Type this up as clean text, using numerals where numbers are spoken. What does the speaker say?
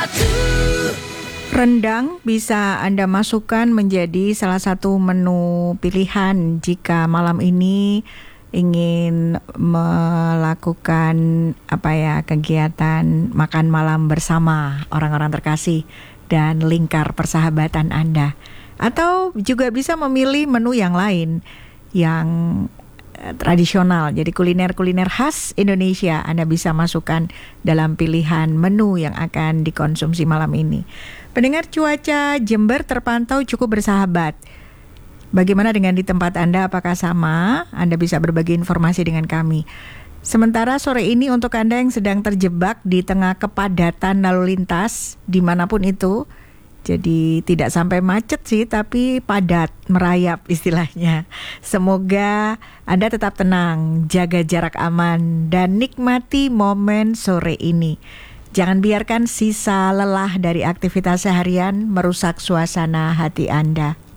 Rendang bisa Anda masukkan menjadi salah satu menu pilihan jika malam ini ingin melakukan kegiatan makan malam bersama orang-orang terkasih dan lingkar persahabatan Anda. Atau juga bisa memilih menu yang lain yang tradisional. Jadi kuliner-kuliner khas Indonesia Anda bisa masukkan dalam pilihan menu yang akan dikonsumsi malam ini. Pendengar, cuaca Jember terpantau cukup bersahabat. Bagaimana dengan di tempat Anda? Apakah sama? Anda bisa berbagi informasi dengan kami. Sementara sore ini untuk Anda yang sedang terjebak di tengah kepadatan lalu lintas dimanapun itu, jadi tidak sampai macet sih, tapi padat, merayap istilahnya. Semoga Anda tetap tenang, jaga jarak aman, dan nikmati momen sore ini. Jangan biarkan sisa lelah dari aktivitas seharian merusak suasana hati Anda.